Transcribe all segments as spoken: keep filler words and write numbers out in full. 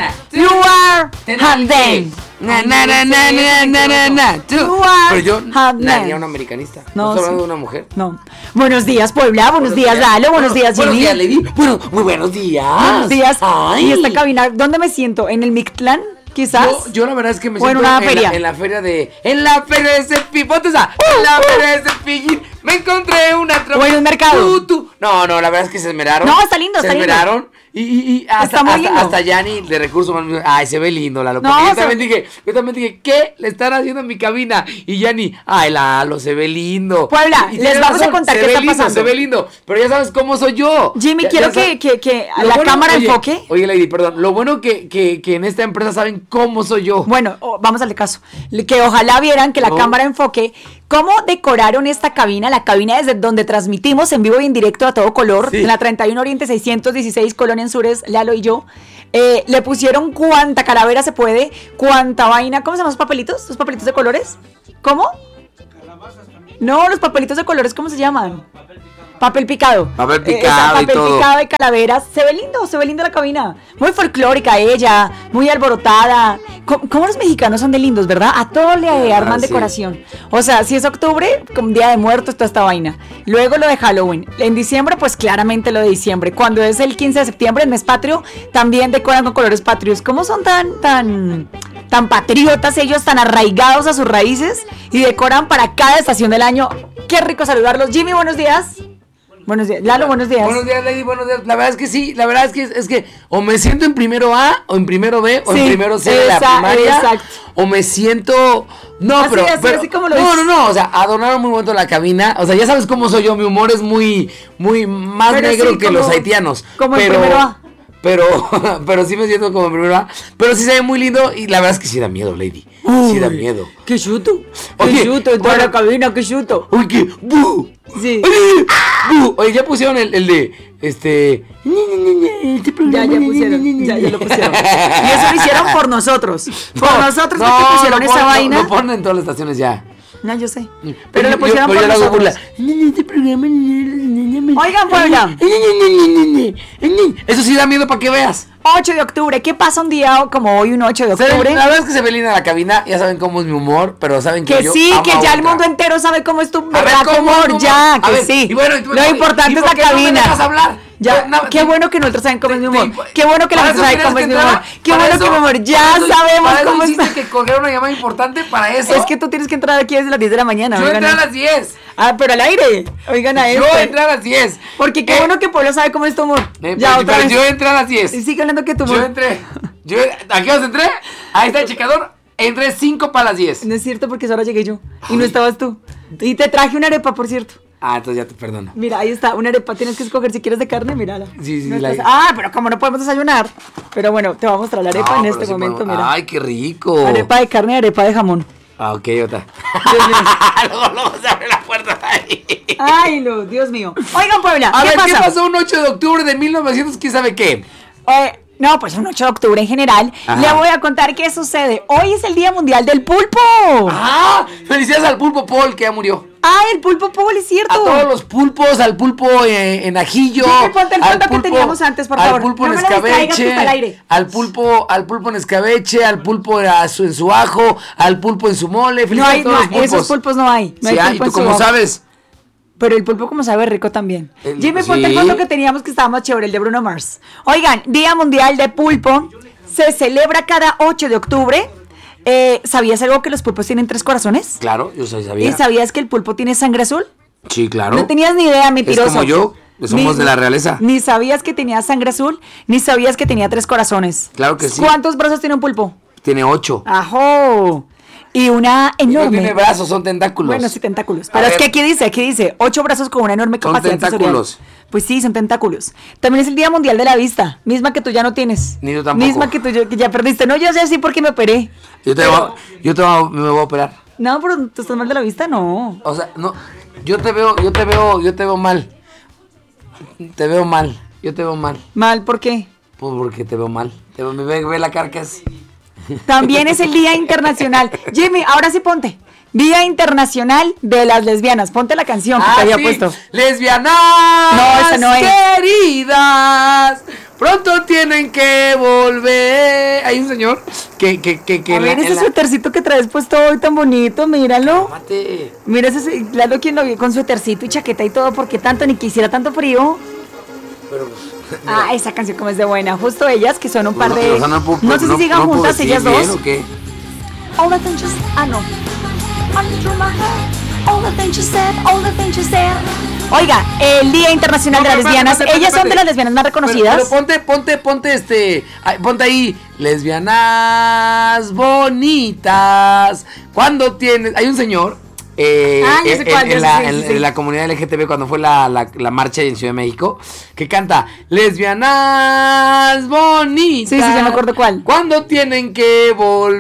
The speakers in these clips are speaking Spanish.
You are Hamden. Na na na na na na na na. Pero yo naría un americanista. No, ¿No estoy hablando sí. de una mujer? No. Buenos días, Puebla. Buenos, buenos días, días, Lalo. Buenos días, Jimmy. Buenos días, Lady. Bueno, muy buenos días. Buenos días. Ay. Y esta cabina, ¿dónde me siento? ¿En el Mictlán? Quizás. Yo, yo la verdad es que me o siento en una en, feria. La, en la feria de. En la feria de Cepillín. Ponte esa. Uh, en la uh. feria de Cepillín. Me encontré una tropa. O en un mercado. Tú, tú. No, no, la verdad es que se esmeraron. No, está lindo, se está lindo. Se esmeraron. Y, y, y hasta, está muy hasta, lindo. hasta Yanni de Recursos Humanos. Ay, se ve lindo, Lalo. No, Porque yo se... también dije, yo también dije, ¿qué le están haciendo en mi cabina? Y Yanni, ay, Lalo, se ve lindo. Puebla, y, y les vamos razón, a contar se qué ve está lindo, pasando. Se ve lindo, pero ya sabes cómo soy yo. Jimmy, ya, quiero ya que, que, que a lo la bueno, cámara oye, enfoque. Oye, Lady, perdón. Lo bueno que, que, que en esta empresa saben cómo soy yo. Bueno, oh, vamos a darle caso. Que ojalá vieran que la no. cámara enfoque cómo decoraron esta cabina, la cabina desde donde transmitimos en vivo y en directo a todo color, sí. En la treinta y uno Oriente seiscientos dieciséis, Colonia Ensures, Lalo y yo. Eh, le pusieron cuanta calavera se puede, cuanta vaina. ¿Cómo se llaman los papelitos? ¿Los papelitos de colores? ¿Cómo? Calabazas también. No, los papelitos de colores, ¿cómo se llaman? Papel picado. Papel picado. Eh, papel y todo. picado de calaveras. Se ve lindo, se ve linda la cabina. Muy folclórica ella, muy alborotada. ¿Cómo, cómo los mexicanos son de lindos, verdad? A todos le ah, arman sí. decoración. O sea, si es octubre, como Día de Muertos, toda esta vaina. Luego lo de Halloween. En diciembre, pues claramente lo de diciembre. Cuando es el quince de septiembre, el mes patrio, también decoran con colores patrios. ¿Cómo son tan, tan... tan patriotas ellos, tan arraigados a sus raíces y decoran para cada estación del año? Qué rico saludarlos. Jimmy, buenos días. Buenos días. Lalo, buenos días. Buenos días, Lady, buenos días. La verdad es que sí, la verdad es que es que o me siento en primero A, o en primero B, o sí, en primero C de la primaria, exacto. O me siento... No, así, pero... Así, pero así como lo no, dices. no, no, o sea, adornaron muy bonito la cabina. O sea, ya sabes cómo soy yo, mi humor es muy, muy más pero negro sí, que como, los haitianos. Como pero, en primero A. Pero, pero sí me siento como en primero A. Pero sí se ve muy lindo y la verdad es que sí da miedo, Lady. Uy, sí da miedo. ¡Qué chuto! Oye, ¡Qué chuto! En toda bueno, la cabina, ¡qué chuto! Oye, ¿qué? ¡Bu! Sí. Oye, ¡bu! Oye, ya pusieron el, el de, este... Ya, ya pusieron, ya, ya lo pusieron. Y eso lo hicieron por nosotros. Por no, nosotros no, que pusieron no esa pon, vaina. Lo ponen en todas las estaciones ya. No, yo sé. Pero, pero lo pusieron yo, por yo nosotros. Oigan, Puebla. Eso sí da miedo para que veas. ocho de octubre, ¿qué pasa un día como hoy, un ocho de octubre? La verdad es que se ve linda la cabina, ya saben cómo es mi humor, pero saben que, que yo sí, amo que a ya otra. el mundo entero sabe cómo es tu verdad humor, ya, que ver, sí. Y bueno, y tú, lo importante es la cabina. No me dejas hablar. Ya, no, qué te, bueno que nosotros saben cómo es mi humor. Te, qué bueno que la gente sabe cómo es mi humor. Qué bueno eso, que mi humor. Ya eso, sabemos para cómo eso está. que colgar una llamada importante para eso. Es que tú tienes que entrar aquí desde las diez de la mañana. Yo oigan, entré a las diez. Ah, pero al aire. Oigan a Yo este. entré a las diez. Porque qué eh, bueno que Pueblo sabe cómo es tu humor. Eh, ya, pero, otra pero vez. yo entré a las diez. Y sigue hablando que tu humor. Yo entré. Yo, ¿A qué hora entré? Ahí está el checador. Entré cinco para las diez. No es cierto porque ahora llegué yo. Y no estabas tú. Y te traje una arepa, por cierto. Ah, entonces ya te perdono. Mira, ahí está, una arepa. Tienes que escoger si quieres de carne, mírala. Sí, sí, no la... Ah, pero como no podemos desayunar. Pero bueno, te voy a mostrar la arepa no, en este sí momento, podemos... mira. Ay, qué rico. Arepa de carne y arepa de jamón. Ah, ok, otra. Luego, luego se abre la puerta ahí. Ay, no, Dios mío. Oigan, Puebla, a ¿qué ver, pasa? ¿qué pasó un ocho de octubre de mil novecientos? ¿Quién sabe qué? Eh... No, pues un ocho de octubre en general. Ajá. Le voy a contar qué sucede. Hoy es el Día Mundial del Pulpo. ¡Ah! Felicidades al pulpo Paul, que ya murió. ¡Ay, el pulpo Paul, es cierto! A todos los pulpos, al pulpo eh, en ajillo. Sí, ponte el fondo que teníamos antes, por favor. Al pulpo no en escabeche. Al, aire. al pulpo, al pulpo en escabeche, al pulpo a su, en su ajo, al pulpo en su mole. No hay, a todos no, los pulpos. Esos pulpos no hay. No sí, hay ¿y tú cómo sabes? Pero el pulpo como sabe rico también. El, Jimmy, sí. ponte el fondo que teníamos que estaba más chévere, el de Bruno Mars. Oigan, Día Mundial de Pulpo. Se celebra cada ocho de octubre. Eh, ¿Sabías algo que los pulpos tienen tres corazones? Claro, yo sabía. ¿Y sabías que el pulpo tiene sangre azul? Sí, claro. No tenías ni idea, mentiroso. Es como yo, somos ni, de la realeza. Ni sabías que tenía sangre azul, ni sabías que tenía tres corazones. Claro que sí. ¿Cuántos brazos tiene un pulpo? Tiene ocho. ¡Ajo! Y una enorme. No tiene brazos, son tentáculos. Bueno, sí, tentáculos. Pero A es ver. que aquí dice, aquí dice, ocho brazos con una enorme capacidad Son tentáculos. Sensorial. Pues sí, son tentáculos. También es el Día Mundial de la Vista, misma que tú ya no tienes. Ni yo tampoco. Misma que tú que ya perdiste. No, yo sé así porque me operé. Yo te, pero... voy, yo te voy, me voy a operar. No, pero tú estás mal de la vista, no. O sea, no, yo te veo, yo te veo, yo te veo mal. Te veo mal, yo te veo mal. ¿Mal por qué? Pues porque te veo mal. Te veo, me ve, ve la cara que es. También es el Día Internacional. Jimmy, ahora sí ponte. Día Internacional de las Lesbianas. Ponte la canción que ah, te había sí. puesto. Lesbianas no, esa no es. queridas, pronto tienen que volver. Hay un señor que... que, que, que a ver, la, ese la... suétercito que traes puesto hoy tan bonito, míralo. Mate. Mira ese, Lalo, quien lo vio con suétercito y chaqueta y todo, ¿por qué tanto? Ni que hiciera tanto frío. Pero, ah, esa canción como es de buena. Justo ellas, que son un par de... no, no, no, no sé no, si sigan no juntas ellas bien, dos. ¿o qué? All the things you said, ah no. Under my head, all the things you said, all the things you said. Oiga, el Día Internacional No, de las espérate, Lesbianas, espérate, ellas espérate. son de las lesbianas más reconocidas. Pero, pero ponte, ponte, ponte este, ay, ponte ahí, lesbianas bonitas. Cuando tienes, hay un señor, eh, Ah, ya sé en, cuál, en ya sé, la, sí, en- sí, sí. en la comunidad L G T B cuando fue la, la, la marcha en Ciudad de México, que canta lesbianas bonitas. Sí, sí, ya me acuerdo cuál. Cuando tienen que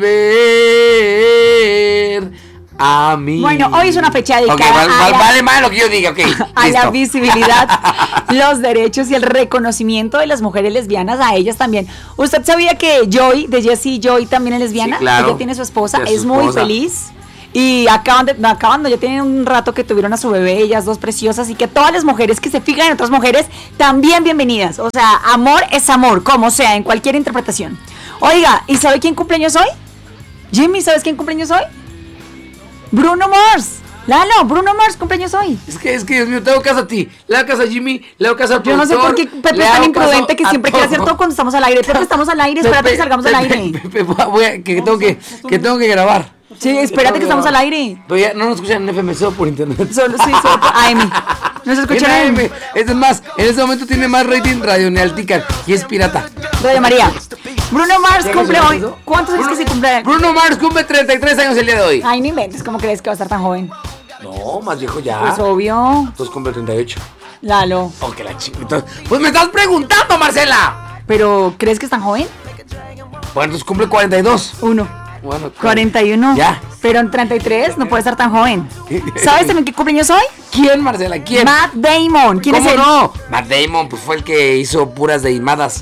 volver a mí. Bueno, hoy es una fecha dedicada Ok, vale, a vale, la- vale más lo que yo diga, ok. a la listo. visibilidad, los derechos y el reconocimiento de las mujeres lesbianas, a ellas también. ¿Usted sabía que Joy, de Jessie Joy, también es lesbiana? Sí, claro. Ella tiene su esposa, Tiene su es muy esposa. feliz. Y acaban de, no, acaban, no, ya tienen un rato que tuvieron a su bebé, ellas dos preciosas, y que todas las mujeres que se fijan en otras mujeres, también bienvenidas. O sea, amor es amor, como sea, en cualquier interpretación. Oiga, ¿y sabe quién cumpleaños hoy? Jimmy, ¿sabes quién cumpleaños hoy? Bruno Mars. Lalo, Bruno Mars cumpleaños hoy. Es que, es que, Dios mío, te hago caso a ti, le hago caso a Jimmy, le hago caso al Yo no sé productor, por qué Pepe le es tan hago imprudente caso que a siempre quiere hacer todo cuando estamos al aire. Pepe, estamos al aire, espérate Pepe, que salgamos al Pepe, aire. Pepe, voy a- que, tengo que, que tengo que grabar. Sí, espérate que estamos al aire. Pero ya no nos escuchan en F M, solo por internet. Solo, sí, solo por A M. No se escucha En en A M. Es más, en este momento tiene más rating Radio Nealtica y es pirata. Radio María. Bruno Mars ¿Ya cumple no se hoy. hizo? ¿Cuántos años que se cumple? Bruno Mars cumple treinta y tres años el día de hoy. Ay, no inventes, ¿cómo crees que va a estar tan joven? No, más viejo ya. Pues obvio. Entonces cumple treinta y ocho. Lalo. Oh, que la chiquita. Pues me estás preguntando, Marcela. ¿Pero crees que es tan joven? Bueno, entonces cumple cuarenta y dos. Uno. Bueno, cuarenta y uno. Ya. Pero en treinta y tres no puede estar tan joven. ¿Sabes también qué cumpleaños hoy? ¿Quién, Marcela? ¿Quién? Matt Damon. ¿Quién ¿Cómo es él? no? Matt Damon, pues fue el que hizo puras deimadas.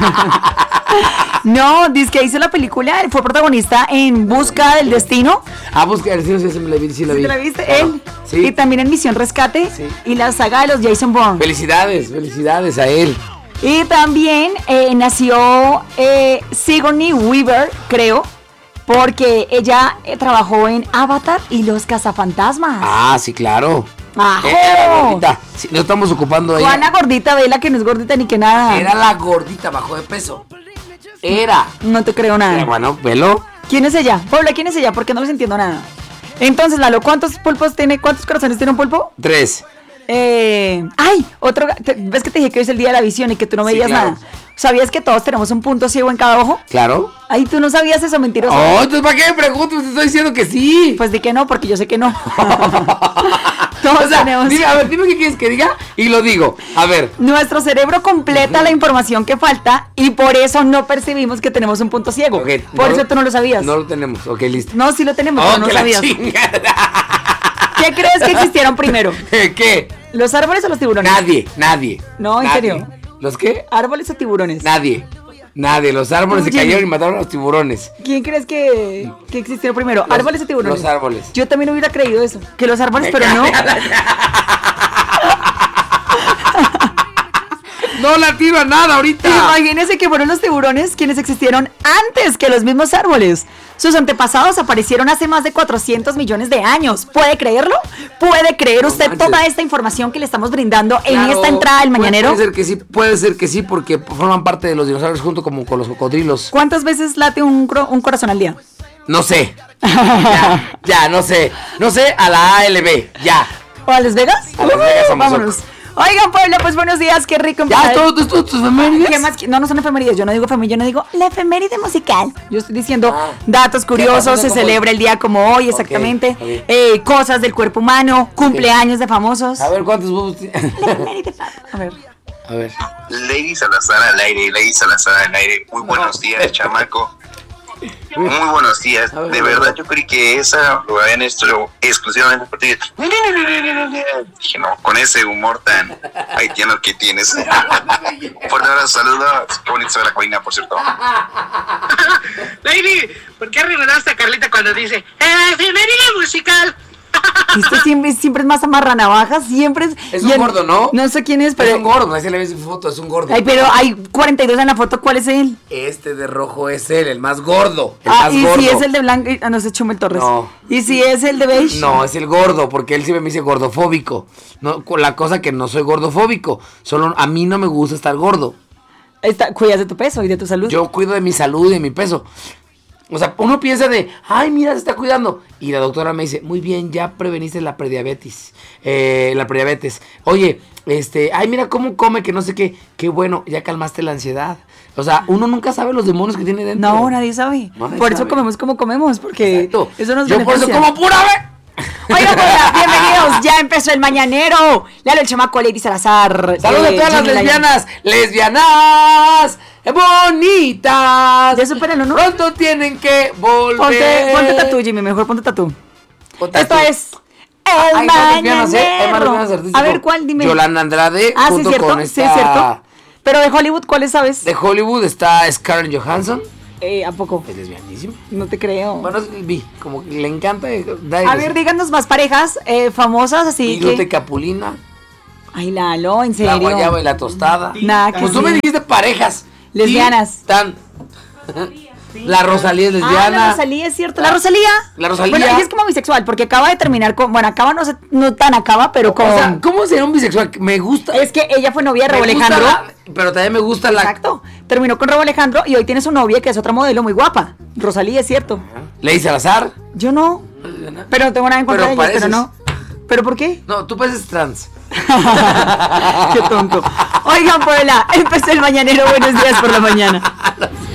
No, dice que hizo la película, fue protagonista en Busca del Destino. Ah, busca el sí, sí, sí, me la vi, sí la vi. ¿Sí te la viste? Claro. Él. Sí. Y también en Misión Rescate. Sí. Y la saga de los Jason Bourne. Felicidades, felicidades a él. Y también eh, nació eh, Sigourney Weaver, creo, porque ella eh, trabajó en Avatar y Los Cazafantasmas. Ah, sí, claro. ¡Ajo! Era la gordita. Sí, no estamos ocupando a ella. Juana gordita, vela que no es gordita ni que nada. Era la gordita, bajó de peso. Era. No te creo nada. Era, bueno, velo. ¿Quién es ella? Paula, ¿quién es ella? Porque no les entiendo nada. Entonces, Lalo, ¿cuántos pulpos tiene? ¿Cuántos corazones tiene un pulpo? Tres. Eh, ay, otro. ga- te- ¿Ves que te dije que hoy es el día de la visión y que tú no Sí, veías claro. nada? ¿Sabías que todos tenemos un punto ciego en cada ojo? Claro. Ay, tú no sabías eso, mentiroso. Oh, entonces ¿para qué me preguntas? Te estoy diciendo que sí. Pues di que no, porque yo sé que no. Todos O sea, tenemos. dime, a ver, dime qué quieres que diga y lo digo. A ver. Nuestro cerebro completa la información que falta y por eso no percibimos que tenemos un punto ciego. Ok, por no eso lo- tú no lo sabías. No lo tenemos. Ok, listo. No, sí lo tenemos, Oh, pero no que lo la sabías. chingada. ¿Qué crees que existieron primero? ¿Qué? ¿Los árboles o los tiburones? Nadie, nadie. No, en Nadie. serio. ¿Los qué? ¿Árboles o tiburones? Nadie. Nadie. Los árboles se Oye. cayeron y mataron a los tiburones. ¿Quién crees que, que existieron primero? Los- ¿Árboles o tiburones? los árboles. Yo también hubiera creído eso. Que los árboles, pero no. No la tiro a nada ahorita. Imagínense que fueron los tiburones quienes existieron antes que los mismos árboles. Sus antepasados aparecieron hace más de cuatrocientos millones de años. ¿Puede creerlo? ¿Puede creer No usted manches. toda esta información que le estamos brindando en Claro, esta entrada del puede- mañanero? Puede ser que sí, puede ser que sí, porque forman parte de los dinosaurios junto como con los cocodrilos. ¿Cuántas veces late un, cro- un corazón al día? No sé. Ya, ya, no sé. No sé, a la A L B. Ya. ¿O a Las Vegas? A Las Vegas, Uh, vamos. vámonos. Oigan, Puebla, pues buenos días, qué rico Ya, empezar. todos tus tus efemérides. ¿Qué más? qui- No, no son efemérides. Yo no digo efemérides, yo no digo la efeméride musical. Yo estoy diciendo Ah. datos curiosos, pasó? se ¿Cómo? celebra el día como hoy, exactamente. ok. Eh, cosas del cuerpo humano, cumpleaños de famosos. A ver, ¿cuántos huevos tienes? La efeméride, a ver. A ver. Lady Salazar al aire, Lady Salazar al aire. Muy buenos días, chamaco. Muy buenos días. A ver, De a ver. verdad, yo creí que esa lo habían hecho exclusivamente por ti. Dije, no, con ese humor tan haitiano que tienes. Fuerte abrazo, saludos. Qué bonito se ve la colina, por cierto. Lady, ¿por qué arreglaste a Carlita cuando dice ¡Eh, efemería musical! Este siempre, siempre es más amarranavajas, siempre es... Es un gordo, ¿no? No sé quién es, pero... Es un gordo, así le ves su foto, es un gordo. Ay, pero hay cuarenta y dos en la foto, ¿cuál es él? Este de rojo es él, el más gordo, el ah, más y gordo. si es el de blanco, ah, no sé, Chumel Torres. No. ¿Y si es el de beige? No, es el gordo, porque él siempre me dice gordofóbico. No, con la cosa que no soy gordofóbico, solo a mí no me gusta estar gordo. Está, cuidas de tu peso y de tu salud. Yo cuido de mi salud y de mi peso. O sea, uno piensa de, ay, mira, se está cuidando. Y la doctora me dice, muy bien, ya preveniste la prediabetes. Eh, la prediabetes. Oye, este, ay, mira cómo come, que no sé qué. Qué bueno, ya calmaste la ansiedad. O sea, uno nunca sabe los demonios que tiene dentro. No, nadie sabe. Nadie por sabe. eso comemos como comemos, porque Exacto. eso nos Yo beneficia. por eso como pura ave. Oigan, hola, bienvenidos, ya empezó el mañanero. Lalo el chamaco, Lady Salazar. Saludos eh, a todas las Jimmy lesbianas, lesbianas bonitas. Ya supéralo, ¿no? Pronto tienen que volver. Ponte, ponte tatú, Jimmy, mejor ponte tatú. Ponte Esto tatú. es el Hay más lesbianas, ¿eh? Hay más lesbianas mañanero. artísticas. A ver, ¿cuál? Dime. Yolanda Andrade, Ah, sí, junto cierto, con sí, esta... cierto. Pero de Hollywood, ¿cuáles sabes? De Hollywood está Scarlett Johansson. Eh, ¿a poco? Es lesbianísima. No te creo. Bueno, vi, como que le encanta. eh, da- A ver, díganos más parejas eh, famosas, así Pilote que... Capulina, Ay, Lalo, en la serio. guayaba y la tostada. Nada que Pues tú sí. me dijiste parejas. Lesbianas. Tan. La Rosalía es lesbiana. Ah, la Rosalía, es cierto. La Rosalía. La Rosalía. Bueno, ella es como bisexual, porque acaba de terminar con... Bueno, acaba, no sé, no tan acaba, pero con... O sea, ¿cómo será un bisexual? Me gusta. es que ella fue novia de me Rauw gusta Alejandro. la- pero también me gusta la. Exacto. Terminó con Rauw Alejandro y hoy tiene su novia, que es otra modelo muy guapa. Rosalía, es cierto. Lady Salazar. Yo no. Pero no tengo nada en contra Pero de ellos, pero pareces. no. ¿Pero por qué? No, tú pareces trans. Qué tonto. Oigan, Puebla, empezó el mañanero. Buenos días por la mañana.